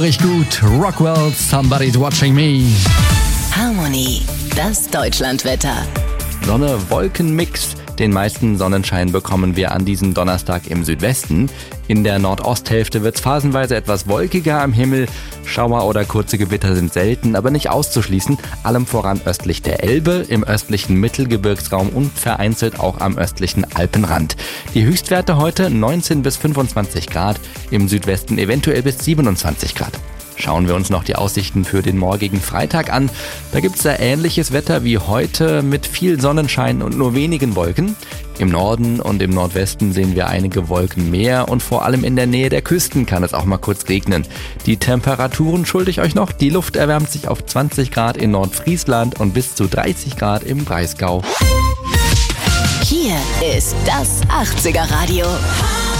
Richtig gut. Rockwell, Somebody's Watching Me. Harmony, das Deutschlandwetter. Sonne-Wolken-Mix. Den meisten Sonnenschein bekommen wir an diesem Donnerstag im Südwesten. In der Nordosthälfte wird es phasenweise etwas wolkiger am Himmel. Schauer oder kurze Gewitter sind selten, aber nicht auszuschließen. Allem voran östlich der Elbe, im östlichen Mittelgebirgsraum und vereinzelt auch am östlichen Alpenrand. Die Höchstwerte heute 19 bis 25 Grad, im Südwesten eventuell bis 27 Grad. Schauen wir uns noch die Aussichten für den morgigen Freitag an. Da gibt es da ähnliches Wetter wie heute mit viel Sonnenschein und nur wenigen Wolken. Im Norden und im Nordwesten sehen wir einige Wolken mehr und vor allem in der Nähe der Küsten kann es auch mal kurz regnen. Die Temperaturen schulde ich euch noch. Die Luft erwärmt sich auf 20 Grad in Nordfriesland und bis zu 30 Grad im Breisgau. Hier ist das 80er Radio.